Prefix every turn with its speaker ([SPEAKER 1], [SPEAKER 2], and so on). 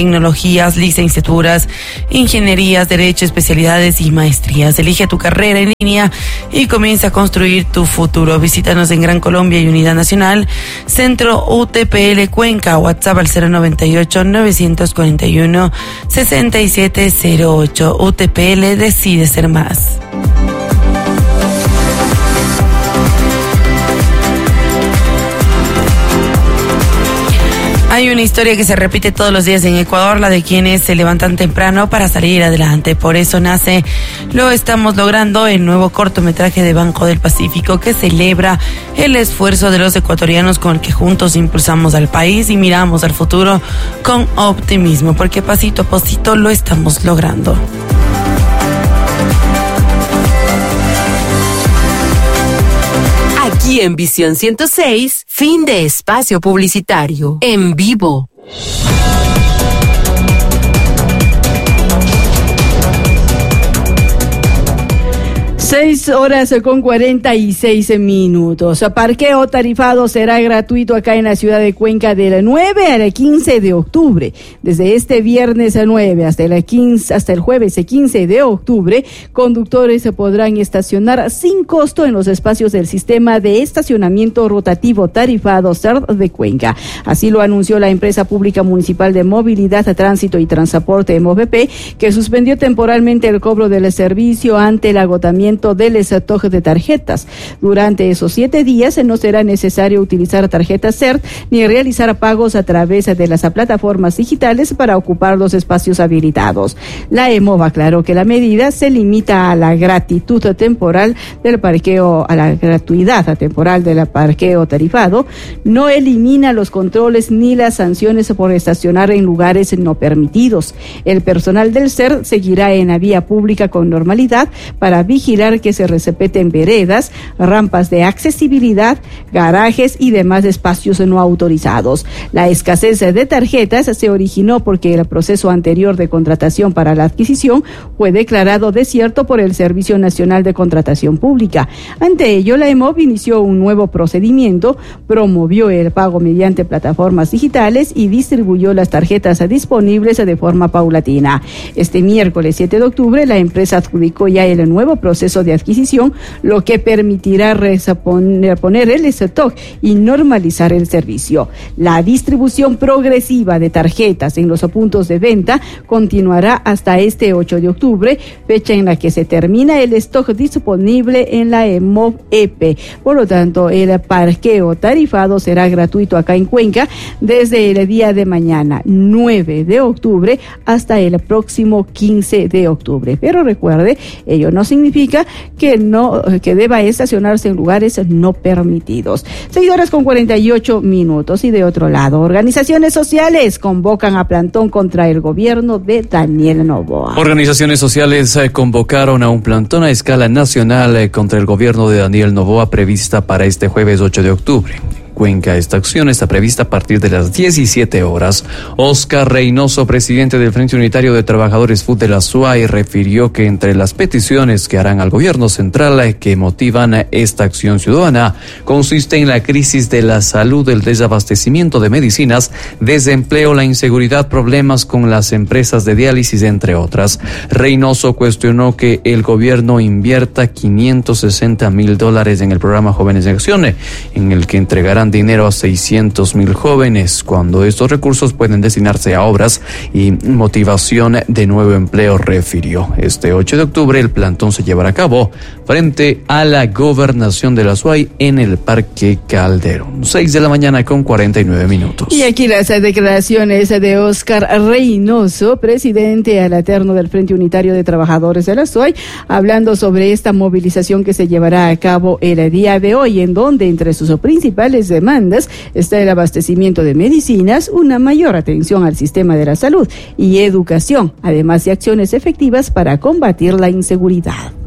[SPEAKER 1] tecnologías, licenciaturas, ingenierías, derecho, especialidades y maestrías. Elige tu carrera en línea y comienza a construir tu futuro. Visítanos en Gran Colombia y Unidad Nacional, Centro UTPL Cuenca, WhatsApp al 098-941-6708. UTPL decide ser más. Hay una historia que se repite todos los días en Ecuador, la de quienes se levantan temprano para salir adelante. Por eso nace Lo Estamos Logrando, el nuevo cortometraje de Banco del Pacífico que celebra el esfuerzo de los ecuatorianos con el que juntos impulsamos al país y miramos al futuro con optimismo, porque pasito a pasito lo estamos logrando.
[SPEAKER 2] Aquí en Visión 106, fin de espacio publicitario. En vivo.
[SPEAKER 3] 6:46. Parqueo tarifado será gratuito acá en la ciudad de Cuenca del 9 al 15 de octubre. Desde este viernes 9 hasta el jueves 15 de octubre, conductores se podrán estacionar sin costo en los espacios del sistema de estacionamiento rotativo tarifado CERT de Cuenca. Así lo anunció la empresa pública municipal de movilidad, tránsito y transporte MOVP, que suspendió temporalmente el cobro del servicio ante el agotamiento del stock de tarjetas. Durante esos 7 días no será necesario utilizar tarjetas CERT ni realizar pagos a través de las plataformas digitales para ocupar los espacios habilitados. La EMOV aclaró que la medida se limita a la gratitud temporal del parqueo, a la gratuidad temporal del parqueo tarifado, no elimina los controles ni las sanciones por estacionar en lugares no permitidos. El personal del CERT seguirá en la vía pública con normalidad para vigilar que se respeten veredas, rampas de accesibilidad, garajes y demás espacios no autorizados. La escasez de tarjetas se originó porque el proceso anterior de contratación para la adquisición fue declarado desierto por el Servicio Nacional de Contratación Pública. Ante ello, la EMOV inició un nuevo procedimiento, promovió el pago mediante plataformas digitales y distribuyó las tarjetas disponibles de forma paulatina. Este miércoles 7 de octubre, la empresa adjudicó ya el nuevo proceso de adquisición, lo que permitirá poner el stock y normalizar el servicio. La distribución progresiva de tarjetas en los puntos de venta continuará hasta este 8 de octubre, fecha en la que se termina el stock disponible en la EMOV EP. Por lo tanto, el parqueo tarifado será gratuito acá en Cuenca desde el día de mañana, 9 de octubre, hasta el próximo 15 de octubre. Pero recuerde, ello no significa que deba estacionarse en lugares no permitidos. 6:48. Y de otro lado, organizaciones sociales convocan a plantón contra el gobierno de Daniel Noboa.
[SPEAKER 4] Organizaciones sociales convocaron a un plantón a escala nacional contra el gobierno de Daniel Noboa prevista para este jueves 8 de octubre. Cuenca. Esta acción está prevista a partir de las 17 horas. Oscar Reynoso, presidente del Frente Unitario de Trabajadores FUT de la SUAY, refirió que entre las peticiones que harán al gobierno central que motivan esta acción ciudadana consiste en la crisis de la salud, el desabastecimiento de medicinas, desempleo, la inseguridad, problemas con las empresas de diálisis, entre otras. Reynoso cuestionó que el gobierno invierta $560,000 en el programa Jóvenes en Acción, en el que entregarán dinero a 600,000 jóvenes, cuando estos recursos pueden destinarse a obras y motivación de nuevo empleo, refirió. Este 8 de octubre el plantón se llevará a cabo frente a la gobernación de la SUAY en el Parque Calderón. 6:49 a.m.
[SPEAKER 3] Y aquí las declaraciones de Oscar Reynoso, presidente alterno del Frente Unitario de Trabajadores de la SUAY, hablando sobre esta movilización que se llevará a cabo el día de hoy, en donde entre sus principales demandas está el abastecimiento de medicinas, una mayor atención al sistema de la salud y educación, además de acciones efectivas para combatir la inseguridad.